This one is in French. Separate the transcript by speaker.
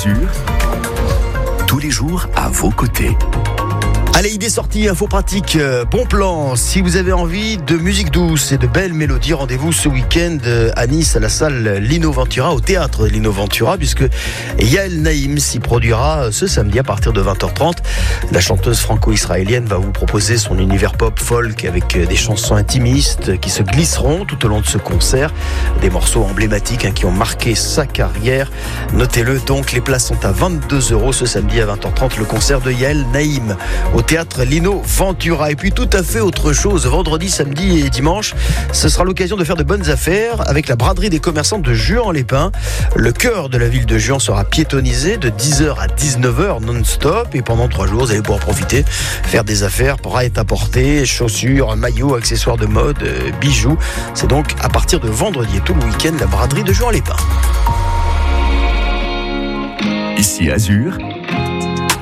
Speaker 1: Azur, tous les jours à vos côtés.
Speaker 2: Allez, idée sortie, info pratique, bon plan. Si vous avez envie de musique douce et de belles mélodies, rendez-vous ce week-end à Nice, à la salle Lino Ventura, au théâtre Lino Ventura, puisque Yael Naïm s'y produira ce samedi à partir de 20h30. La chanteuse franco-israélienne va vous proposer son univers pop-folk avec des chansons intimistes qui se glisseront tout au long de ce concert. Des morceaux emblématiques qui ont marqué sa carrière. Notez-le donc, les places sont à 22 € ce samedi à 20h30, le concert de Yael Naïm au théâtre Lino Ventura. Et puis tout à fait autre chose, vendredi, samedi et dimanche, ce sera l'occasion de faire de bonnes affaires avec la braderie des commerçants de Juan-les-Pins. Le cœur de la ville de Juan sera piétonnisé de 10h à 19h non-stop, et pendant 3 jours vous allez pouvoir profiter, faire des affaires, prêt-à-porter, chaussures, maillots, accessoires de mode, bijoux. C'est donc à partir de vendredi et tout le week-end la braderie de Juan-les-Pins.
Speaker 1: Ici Azur,